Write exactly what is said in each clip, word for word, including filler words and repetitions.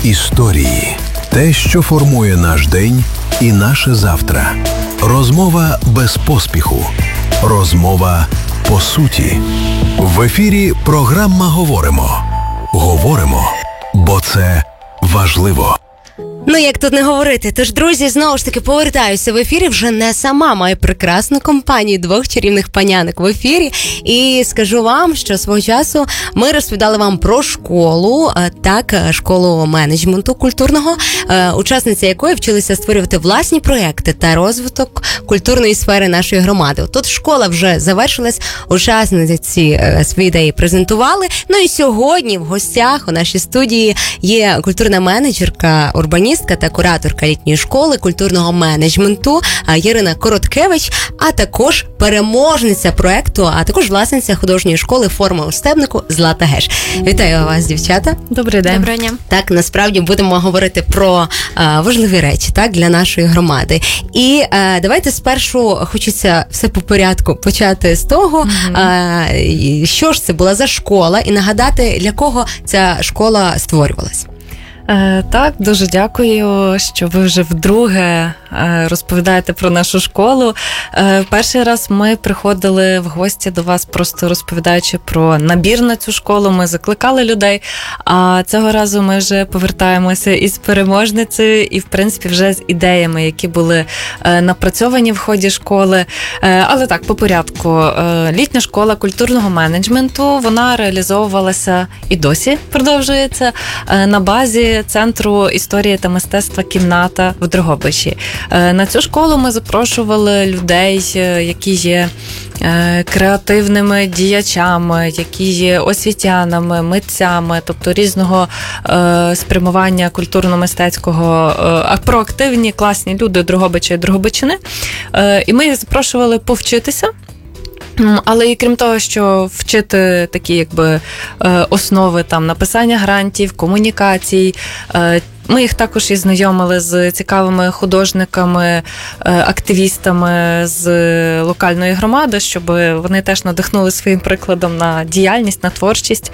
Історії. Те, що формує наш день і наше завтра. Розмова без поспіху. Розмова по суті. В ефірі програма «Говоримо». Говоримо, бо це важливо. Ну, як тут не говорити. Тож, друзі, знову ж таки повертаюся в ефірі. Вже не сама, маю прекрасну компанію двох чарівних панянок в ефірі. І скажу вам, що свого часу ми розповідали вам про школу, так, школу менеджменту культурного, учасниці якої вчилися створювати власні проекти та розвиток культурної сфери нашої громади. Тут школа вже завершилась, учасниці свої ідеї презентували. Ну і сьогодні в гостях у нашій студії є культурна менеджерка, урбаністка та кураторка літньої школи культурного менеджменту Ірина Короткевич, а також переможниця проекту, а також власниця художньої школи «Форма у стебнику» Злата Геш. Вітаю вас, дівчата. Добрий день. Доброго дня. Так, насправді будемо говорити про а, важливі речі, так, для нашої громади. І а, давайте спершу хочеться все по порядку почати з того, mm-hmm. а, що ж це була за школа, і нагадати, для кого ця школа створювалась. Так, дуже дякую, що ви вже вдруге розповідаєте про нашу школу. Перший раз ми приходили в гості до вас, просто розповідаючи про набір на цю школу. Ми закликали людей, а цього разу ми вже повертаємося із переможницею і, в принципі, вже з ідеями, які були напрацьовані в ході школи. Але так, по порядку. Літня школа культурного менеджменту, вона реалізовувалася і досі продовжується на базі Центру історії та мистецтва «Кімната» в Дрогобичі. На цю школу ми запрошували людей, які є креативними діячами, які є освітянами, митцями, тобто різного спрямування культурно-мистецького, а проактивні, класні люди Дрогобича і Дрогобичини. І ми їх запрошували повчитися. Але і крім того, що вчити такі якби основи там написання грантів, комунікацій, ми їх також і знайомили з цікавими художниками, активістами з локальної громади, щоб вони теж надихнули своїм прикладом на діяльність, на творчість.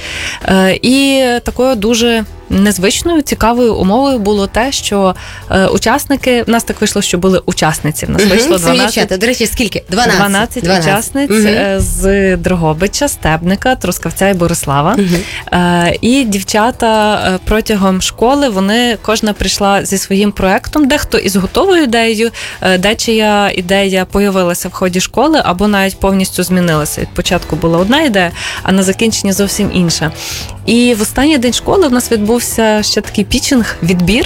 І такою дуже незвичною, цікавою умовою було те, що учасники, в нас так вийшло, що були учасниці, в нас угу, вийшло дванадцять. До речі, скільки? дванадцять. дванадцять, дванадцять. Учасниць угу. з Дрогобича, Стебника, Трускавця і Борислава. Угу. І дівчата протягом школи, вони кожна прийшла зі своїм проектом, дехто із готовою ідеєю, дечия ідея появилася в ході школи, або навіть повністю змінилася. Від початку була одна ідея, а на закінченні зовсім інша. І в останній день школи в нас відбувся ще такий пітчинг, відбір,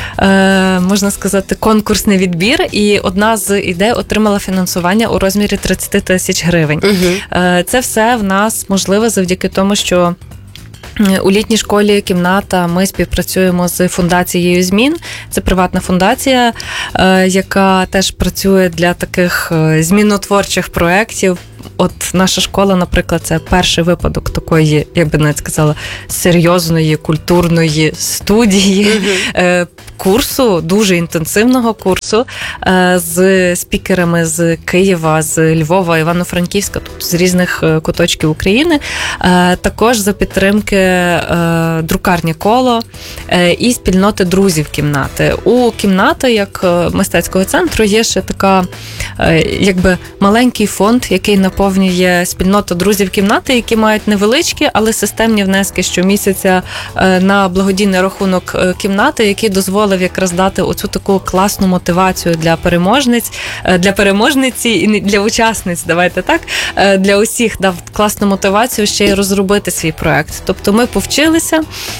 е, можна сказати, конкурсний відбір, і одна з ідей отримала фінансування у розмірі тридцять тисяч гривень. Угу. Е, це все в нас можливо завдяки тому, що у літній школі «Кімната» ми співпрацюємо з фундацією «Змін». Це приватна фундація, яка теж працює для таких змінотворчих проєктів. От наша школа, наприклад, це перший випадок такої, як би навіть сказала, серйозної культурної студії, mm-hmm. курсу, дуже інтенсивного курсу з спікерами з Києва, з Львова, Івано-Франківська, тобто з різних куточків України. Також за підтримки друкарні «Коло» і спільноти друзів «Кімнати». У «Кімнати», як мистецького центру, є ще така, якби, маленький фонд, який наповнює спільноту друзів «Кімнати», які мають невеличкі, але системні внески щомісяця на благодійний рахунок «Кімнати», який дозволив якраз дати оцю таку класну мотивацію для переможниць, для переможниці і для учасниць, давайте так, для усіх дав класну мотивацію ще й розробити свій проект. Тобто ми повчилися,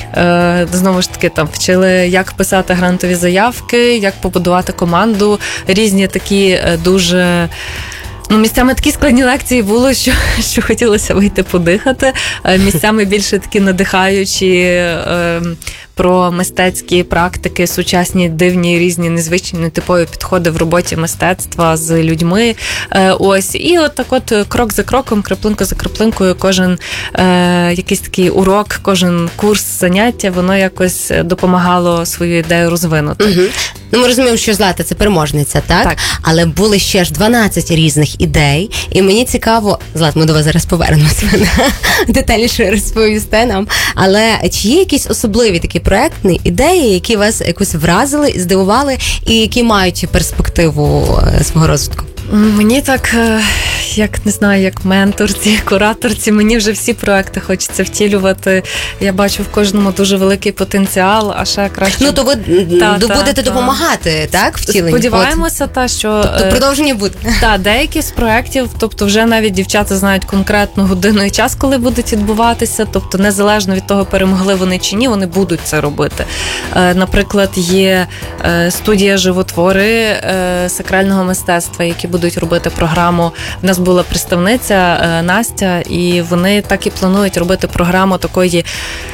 знову ж таки, там вчили, як писати грантові заявки, як побудувати команду, різні такі дуже... Ну, місцями такі складні лекції було, що, що хотілося вийти подихати. Місцями більше такі надихаючі е, про мистецькі практики, сучасні, дивні, різні, незвичні, нетипові підходи в роботі мистецтва з людьми. Е, ось. І от так от крок за кроком, краплинка за краплинкою, кожен е, якийсь такий урок, кожен курс, заняття, воно якось допомагало свою ідею розвинути. Угу. Ну, ми розуміємо, що Злата – це переможниця, так? Так. Але були ще ж дванадцять різних ідей, і мені цікаво, Злат, ми до вас зараз повернемося, детальніше розповісте нам, але чи є якісь особливі такі проектні ідеї, які вас якось вразили, здивували, і які мають перспективу свого розвитку? Мені так, як не знаю, як менторці, кураторці, мені вже всі проекти хочеться втілювати. Я бачу в кожному дуже великий потенціал, а ще краще... Ну, то ви та, будете та, допомагати, та. так, втіленні? Сподіваємося, та, що... Тобто продовження буде. Так, деякі з проєктів, тобто вже навіть дівчата знають конкретну годину і час, коли будуть відбуватися, тобто незалежно від того, перемогли вони чи ні, вони будуть це робити. Наприклад, є студія «Животвори» сакрального мистецтва, які будуть робити програму. В нас була представниця Настя, і вони так і планують робити програму такої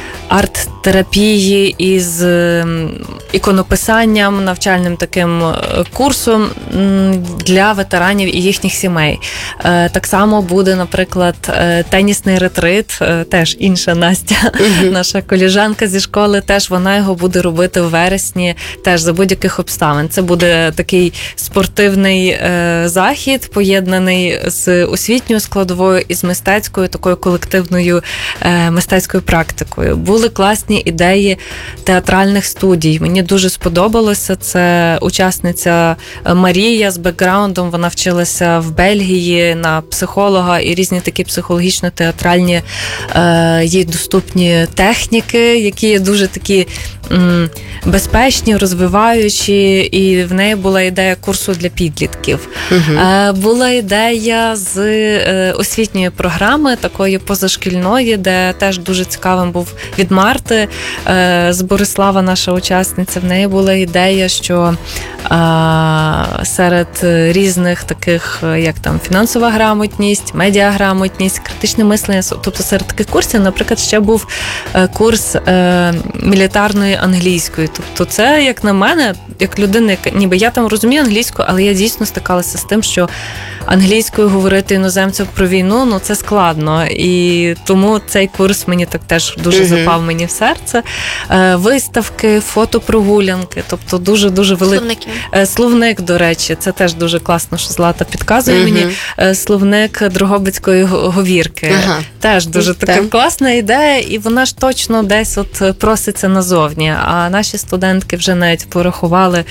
арт-терапії із іконописанням, навчальним таким курсом для ветеранів і їхніх сімей. Так само буде, наприклад, тенісний ретрит, теж інша Настя, uh-huh. наша коліжанка зі школи, теж вона його буде робити в вересні, теж за будь-яких обставин. Це буде такий спортивний захід, поєднаний з освітньою складовою і з мистецькою, такою колективною мистецькою практикою. Були класні ідеї театральних студій. Мені дуже сподобалося. Це учасниця Марія з бекграундом. Вона вчилася в Бельгії на психолога і різні такі психологічно-театральні е, їй доступні техніки, які є дуже такі м, безпечні, розвиваючі. І в неї була ідея курсу для підлітків. Угу. Е, була ідея з е, освітньої програми, такої позашкільної, де теж дуже цікавим був від Марти з Борислава, наша учасниця. В неї була ідея, що серед різних таких, як там фінансова грамотність, медіаграмотність, критичне мислення, тобто серед таких курсів, наприклад, ще був курс мілітарної англійської. Тобто це, як на мене, як людина, ніби я там розумію англійську, але я дійсно стикалася з тим, що англійською говорити іноземцям про війну, ну це складно. І тому цей курс мені так теж дуже uh-huh. запав мені в серце. Виставки, фотопрогулянки, тобто дуже-дуже великий словник, до речі, це теж дуже класно, що Злата підказує uh-huh. мені. Словник Дрогобицької говірки. Uh-huh. Теж дуже така uh-huh. класна ідея, і вона ж точно десь от проситься назовні. А наші студентки вже навіть порахували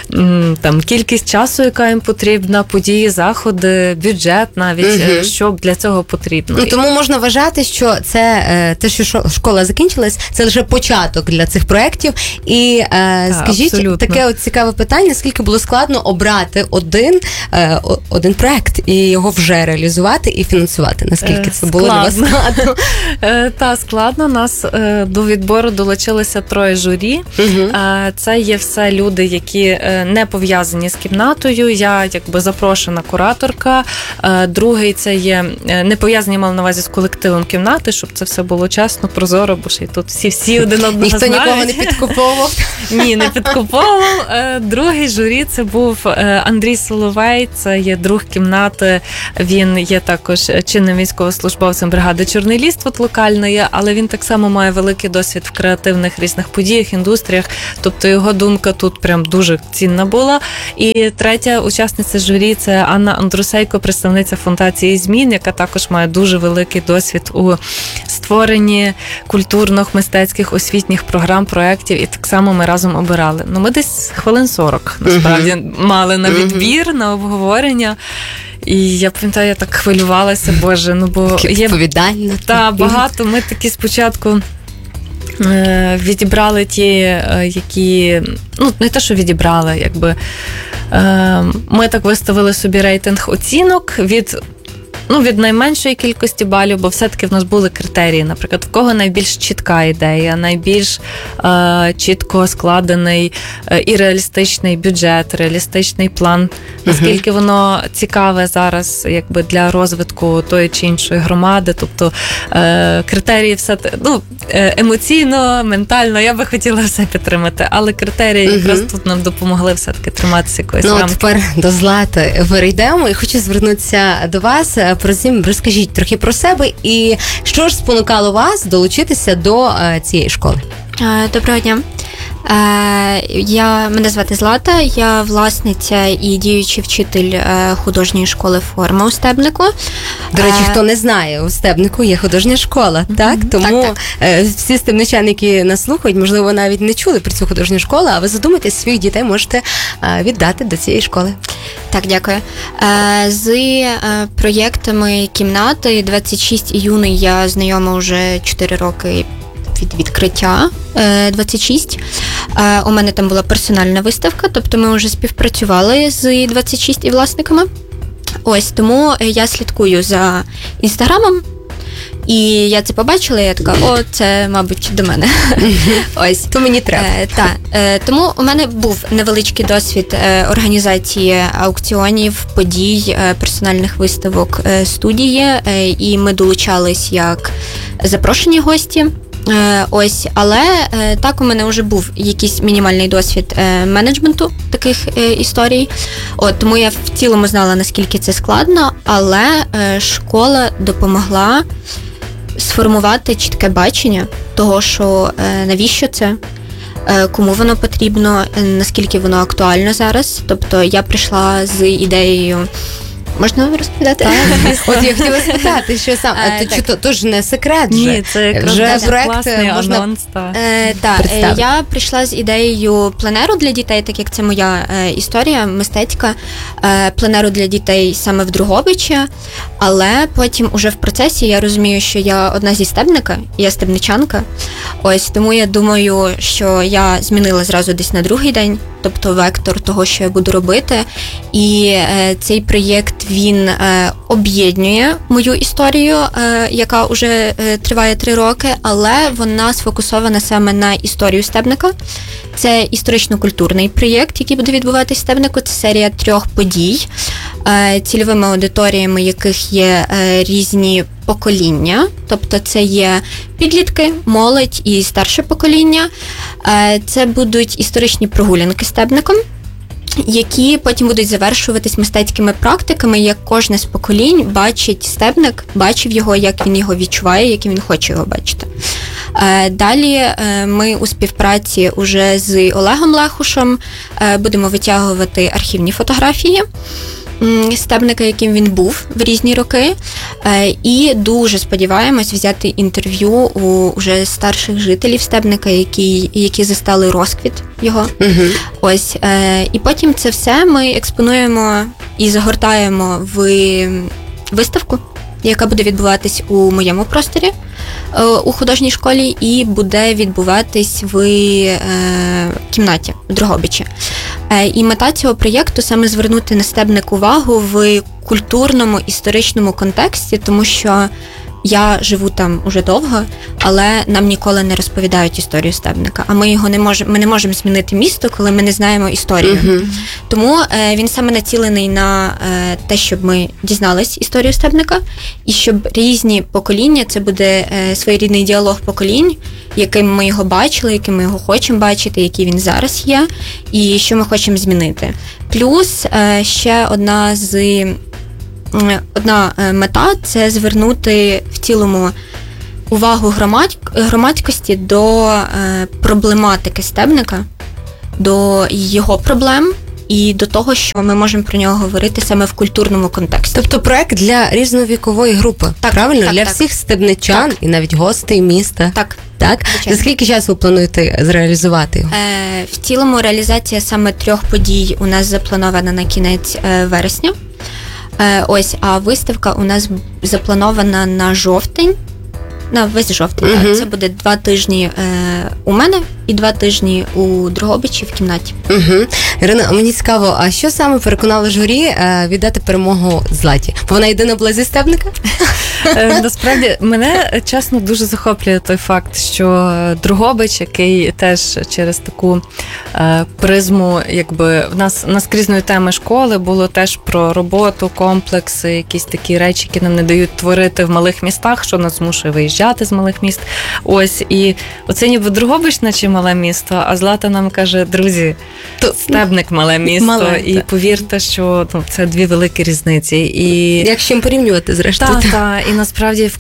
там кількість часу, яка їм потрібна, події, заходи, бюджет навіть, uh-huh. що для цього потрібно. Ну, тому можна вважати, що це те, що школа закінчилась, це лише початок для цих проєктів. І е, так, скажіть, абсолютно. Таке от цікаве питання, скільки було складно обрати один, е, один проєкт і його вже реалізувати і фінансувати? Наскільки це було для вас складно? Так, складно. Нас е, до відбору долучилися троє журі. Угу. Е, це є все люди, які не пов'язані з кімнатою. Я якби запрошена кураторка. Е, другий це є не пов'язані, мав на увазі, з колективом кімнати, щоб це все було чесно, прозоро, бо ж і тут всі-всі один одного Ніхто знають. Ніхто нікого не підкуповував? Ні, не підкуповував. Другий журі це був Андрій Соловей, це є друг кімнати, він є також чинним військовослужбовцем бригади «Чорний ліс» тут локальної, але він так само має великий досвід в креативних різних подіях, індустріях, тобто його думка тут прям дуже цінна була. І третя учасниця журі – це Анна Андрусейко, представниця фундації «Змін», яка також має дуже великий досвід у створенні культурних, мистецьких, освітніх програм, проєктів, і так само ми разом обирали. Ну, ми десь хвилин сорок, насправді, uh-huh. мали на відбір, uh-huh. на обговорення. І я пам'ятаю, я так хвилювалася, боже, ну бо такі є відповідально. Та, багато. Ми такі спочатку е, відібрали ті, е, які, ну, не те, що відібрали, якби, е, ми так виставили собі рейтинг оцінок від Ну, від найменшої кількості балів, бо все-таки в нас були критерії, наприклад, в кого найбільш чітка ідея, найбільш е, чітко складений е, і реалістичний бюджет, реалістичний план, наскільки воно цікаве зараз якби для розвитку тої чи іншої громади, тобто е, критерії все, ну, е, емоційно, ментально, я би хотіла все підтримати, але критерії угу. якраз тут нам допомогли все-таки триматися якоїсь ну, рамки. Ну, тепер до Злати перейдемо і хочу звернутися до вас. Просім, розкажіть трохи про себе і що ж спонукало вас долучитися до цієї школи? Доброго дня. Е, я, мене звати Злата, я власниця і діючий вчитель е, художньої школи «Форма» у Стебнику. До речі, Е, хто не знає, у Стебнику є художня школа, mm-hmm. так? Тому так, так. Е, всі стебничани, які нас слухають, можливо, навіть не чули про цю художню школу, а ви задумайтесь, своїх дітей можете е, віддати до цієї школи. Так, дякую. Е, з е, проєктами кімнати двадцять шість і юний я знайома вже чотири роки від відкриття е, двадцять шість. Е, у мене там була персональна виставка, тобто ми вже співпрацювали з двадцять шість і власниками. Ось, тому я слідкую за інстаграмом. І я це побачила, і я така, о, це, мабуть, до мене. Ось. То мені треба. Е, та, е, тому у мене був невеличкий досвід е, організації аукціонів, подій, е, персональних виставок, е, студії, е, і ми долучались як запрошені гості. Е, ось, але е, так у мене вже був якийсь мінімальний досвід е, менеджменту таких е, історій. От, тому я в цілому знала, наскільки це складно, але е, школа допомогла сформувати чітке бачення того, що е, навіщо це, е, кому воно потрібно, е, наскільки воно актуально зараз. Тобто я прийшла з ідеєю. Можна розповідати? Так, от я хотіла спитати, що сам, а, то, чи, то, то ж не секрет же. Ні, це якраз вже дуже проект класний можна... анонс. Та. Е, так, е, я прийшла з ідеєю пленеру для дітей, так як це моя е, історія, мистецька, е, пленеру для дітей саме в Дрогобичі, але потім уже в процесі я розумію, що я одна зі Стебника, я стебничанка, ось, тому я думаю, що я змінила зразу десь на другий день, тобто вектор того, що я буду робити, і е, цей проєкт, він е, об'єднує мою історію, е, яка вже е, триває три роки, але вона сфокусована саме на історію Стебника. Це історично-культурний проєкт, який буде відбуватися в Стебнику. Це серія трьох подій, е, цільовими аудиторіями яких є е, різні покоління. Тобто це є підлітки, молодь і старше покоління. Е, це будуть історичні прогулянки Стебником, які потім будуть завершуватись мистецькими практиками, як кожне з поколінь бачить Стебник, бачив його, як він його відчуває, як він хоче його бачити. Далі ми у співпраці уже з Олегом Лехушем будемо витягувати архівні фотографії Стебника, яким він був в різні роки, і дуже сподіваємось взяти інтерв'ю у вже старших жителів Стебника, які, які застали розквіт його. Угу. Ось, і потім це все ми експонуємо і загортаємо в виставку, яка буде відбуватись у моєму просторі у художній школі і буде відбуватись в е, кімнаті в Дрогобичі. Е, і мета цього проєкту саме звернути на Стебник увагу в культурному, історичному контексті, тому що я живу там уже довго, але нам ніколи не розповідають історію Стебника. А ми його не можемо, ми не можемо змінити місто, коли ми не знаємо історію. Uh-huh. Тому е, він саме націлений на е, те, щоб ми дізнались історію Стебника, і щоб різні покоління, це буде е, своєрідний діалог поколінь, яким ми його бачили, яким ми його хочемо бачити, який він зараз є, і що ми хочемо змінити. Плюс е, ще одна з Одна мета – це звернути в цілому увагу громадь... громадськості до проблематики Стебника, до його проблем і до того, що ми можемо про нього говорити саме в культурному контексті. Тобто проект для різновікової групи, так, правильно? Так, для так. всіх стебничан так. і навіть гостей міста. Так. Так? За скільки часу ви плануєте зреалізувати його? Е, в цілому реалізація саме трьох подій у нас запланована на кінець е, вересня. Ось, а виставка у нас запланована на жовтень, на весь жовтень. Uh-huh. Так. Це буде два тижні е, у мене і два тижні у Дрогобичі в кімнаті. Uh-huh. Ірина, мені цікаво, а що саме переконало журі е, віддати перемогу Златі? Вона єдина була зі Стебника? Насправді, мене, чесно, дуже захоплює той факт, що Дрогобич, який теж через таку е, призму, якби, в нас наскрізною теми школи було теж про роботу, комплекси, якісь такі речі, які нам не дають творити в малих містах, що нас змушує виїжджати з малих міст. Ось, і оце ніби Дрогобич, наче мале місто, а Злата нам каже, друзі, то Стебник мале місто, мале, і повірте, що ну, це дві великі різниці. І... Як з чим порівнювати, зрештою. Так, так, і насправді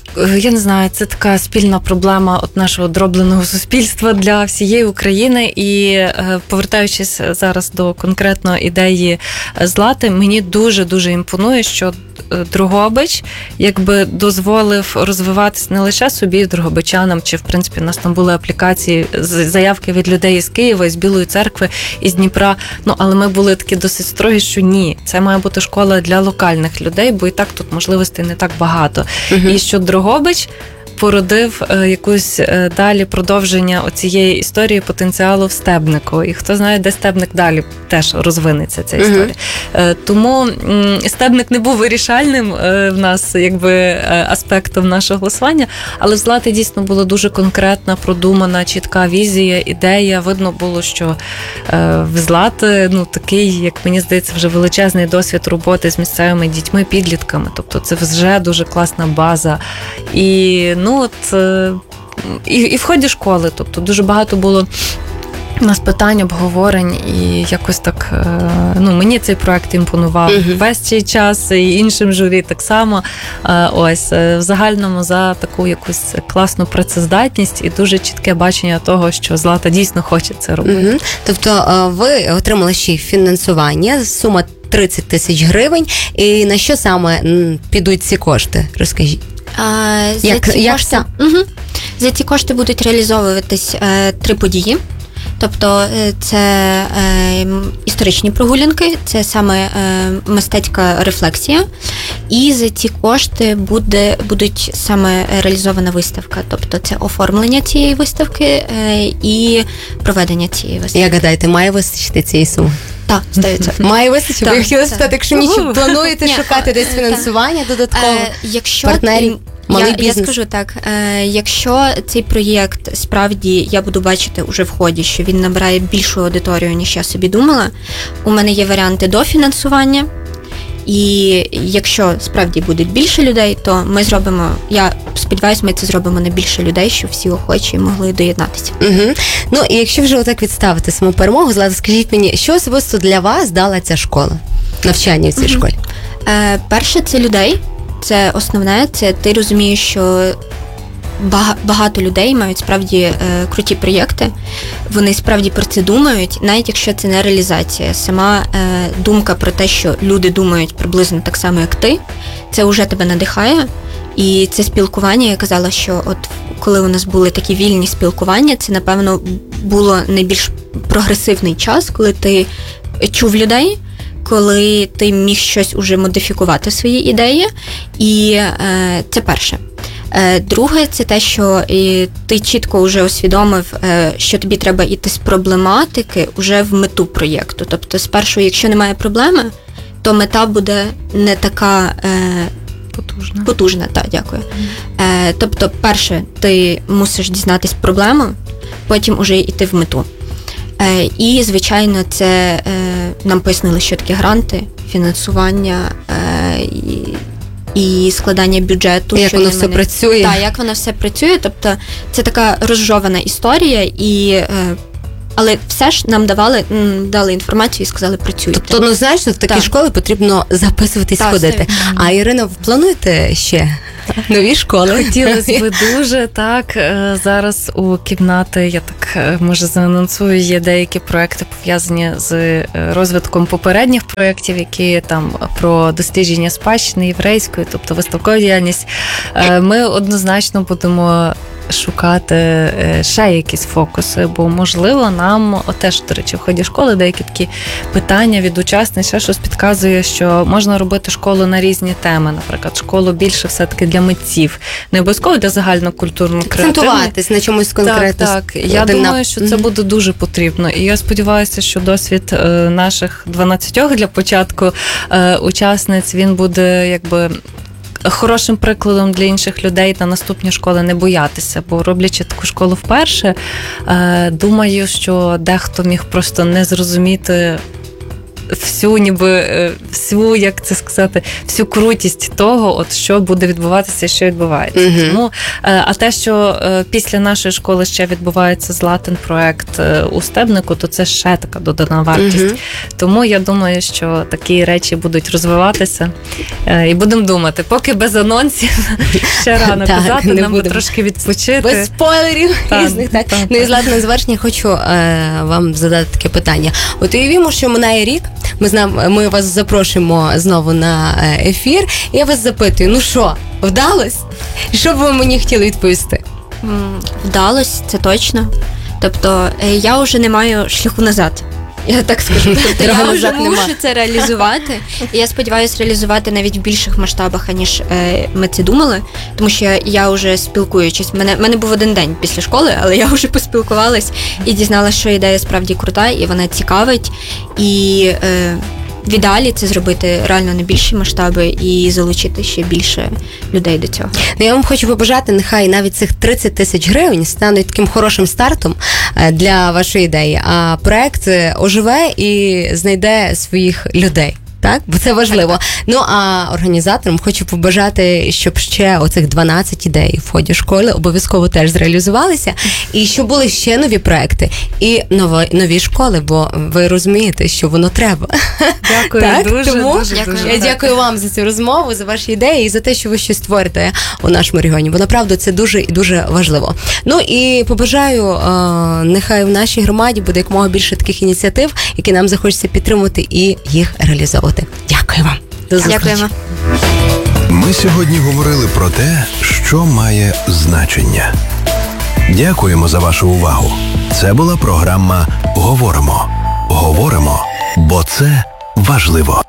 Я не знаю, це така спільна проблема от нашого дробленого суспільства для всієї України. І повертаючись зараз до конкретної ідеї Злати, мені дуже-дуже імпонує, що Дрогобич якби дозволив розвиватися не лише собі, дрогобичанам, чи в принципі у нас там були аплікації, заявки від людей із Києва, із Білої церкви, із Дніпра. Ну, але ми були такі досить строгі, що ні, це має бути школа для локальних людей, бо і так тут можливостей не так багато. Угу. І що Дрогобич породив е, якусь е, далі продовження оцієї історії потенціалу в Стебнику. І хто знає, де Стебник далі теж розвинеться ця історія. Uh-huh. Е, тому м, Стебник не був вирішальним е, в нас якби е, аспектом нашого голосування, але в Злати дійсно була дуже конкретна, продумана, чітка візія, ідея. Видно було, що е, в Злати, ну, такий, як мені здається, вже величезний досвід роботи з місцевими дітьми, підлітками. Тобто це вже дуже класна база. І, ну, Ну, от, і, і в ході школи, тобто дуже багато було у нас питань, обговорень, і якось так, ну, мені цей проект імпонував uh-huh. весь цей час, і іншим журі так само. Ось, в загальному за таку якусь класну працездатність і дуже чітке бачення того, що Злата дійсно хоче це робити. Uh-huh. Тобто ви отримали ще й фінансування, сума тридцять тисяч гривень, і на що саме підуть ці кошти? Розкажіть. А, за, як, ці як кошти, угу. за ці кошти будуть реалізовуватись е, три події. Тобто е, це е, історичні прогулянки, це саме е, мистецька рефлексія, і за ці кошти буде, будуть саме реалізована виставка. Тобто це оформлення цієї виставки е, і проведення цієї виставки. Як гадаєте, має вистачити цієї суми? Так, здається. Має вистачити? Ви хотіли спитати, якщо нічого, плануєте Ні, шукати десь фінансування додатково? Е, якщо партнерів? Я, я скажу так, е, якщо цей проєкт справді я буду бачити уже в ході, що він набирає більшу аудиторію, ніж я собі думала, у мене є варіанти дофінансування, і якщо справді буде більше людей, то ми зробимо, я сподіваюся, ми це зробимо на більше людей, щоб всі охочі могли доєднатися. Угу. Ну, і якщо вже отак відставити саму перемогу, Злата, скажіть мені, що особисто для вас дала ця школа, навчання в цій угу. школі? Е, перше, це людей. Це основне, це ти розумієш, що багато людей мають справді е, круті проєкти, вони справді про це думають, навіть якщо це не реалізація. Сама е, думка про те, що люди думають приблизно так само, як ти, це вже тебе надихає. І це спілкування, я казала, що от коли у нас були такі вільні спілкування, це, напевно, було найбільш прогресивний час, коли ти чув людей, коли ти міг щось уже модифікувати в свої ідеї, і е, це перше. Е, друге, це те, що і, ти чітко вже усвідомив, е, що тобі треба йти з проблематики вже в мету проєкту. Тобто, спершу, якщо немає проблеми, то мета буде не така е, потужна. Потужна, так, дякую. Е, тобто, перше, ти мусиш дізнатись проблему, потім уже йти в мету. Е, і, звичайно, це е, нам пояснили, що таке гранти, фінансування е, і, і складання бюджету. Як воно все працює. Так, як воно все працює. Тобто це така розжована історія, і, е, але все ж нам давали, дали інформацію і сказали, працюйте. Тобто, ну знаєш, в такі так. школи потрібно записуватись, так, ходити. Ставі. А, Ірино, ви плануєте ще нові школи? Хотілося б дуже, так. Зараз у кімнати, я так, може, заанонсую, є деякі проекти, пов'язані з розвитком попередніх проєктів, які там про дослідження спадщини єврейської, тобто виставкову діяльність. Ми однозначно будемо шукати ще якісь фокуси, бо, можливо, нам теж, до речі, в ході школи деякі такі питання від учасниць, ще щось підказує, що можна робити школу на різні теми, наприклад, школу більше все-таки для митців, не обов'язково для загальнокультурно-креативної. Акцентуватись на чомусь конкретно. Так, так. Я думаю, на... що це буде дуже потрібно. І я сподіваюся, що досвід наших дванадцятьох для початку учасниць, він буде, якби, хорошим прикладом для інших людей на наступні школи не боятися, бо роблячи таку школу вперше, думаю, що дехто міг просто не зрозуміти всю, ніби е, всю, як це сказати, всю крутість того, от що буде відбуватися, що відбувається. Мгм. Тому, е, а те, що е, після нашої школи ще відбувається Златин проект е, у Стебнику, то це ще така додана вартість. Мгм. Тому я думаю, що такі речі будуть розвиватися. Е, і будемо думати, поки без анонсів ще рано Так, казати, не нам би будемо. трошки відпочити. Без спойлерів Так, різних, так. так, Ну і так. Злата, на завершення хочу е, вам задати таке питання. От уявімо, що минає рік, ми, знам, ми вас запрошуємо знову на е, ефір, і я вас запитую, ну що, вдалось? І що б ви мені хотіли відповісти? М, Вдалось, це точно. Тобто е, я вже не маю шляху назад. Я так скажу. Тобто Дороги я вже назад нема. мушу це реалізувати. І я сподіваюся реалізувати навіть в більших масштабах, аніж е, ми це думали. Тому що я вже спілкуючись. Мене мене був один день після школи, але я вже поспілкувалась і дізналася, що ідея справді крута, і вона цікавить. І е, в ідеалі це зробити реально на більші масштаби і залучити ще більше людей до цього. Ну, я вам хочу побажати, нехай навіть цих тридцять тисяч гривень стануть таким хорошим стартом е, для вашої ідеї, а проект е, оживе і знайде своїх людей. Так, бо це важливо. Ну а організаторам хочу побажати, щоб ще оцих дванадцять ідей в ході школи обов'язково теж зреалізувалися, і щоб були ще нові проекти і нові, нові школи, бо ви розумієте, що воно треба. Дякую, Так, дуже, тому дуже, Дякую. дуже. Я дякую вам за цю розмову, за ваші ідеї і за те, що ви щось створите у нашому регіоні. Бо направду це дуже і дуже важливо. Ну і побажаю, е, нехай в нашій громаді буде якомога більше таких ініціатив, які нам захочеться підтримувати і їх реалізовувати. Дякую вам. До зустрічі. Дякуємо. Ми сьогодні говорили про те, що має значення. Дякуємо за вашу увагу. Це була програма «Говоримо». Говоримо, бо це важливо.